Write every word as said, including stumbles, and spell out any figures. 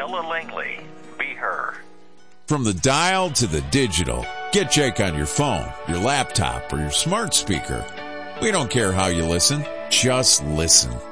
Ella Langley. Be her. From the dial to the digital, get Jake on your phone, your laptop, or your smart speaker. We don't care how you listen, just listen.